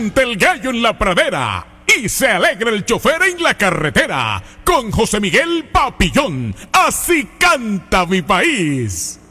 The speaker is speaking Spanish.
canta el gallo en la pradera y se alegra el chofer en la carretera. Con José Miguel Papillón, así canta mi país.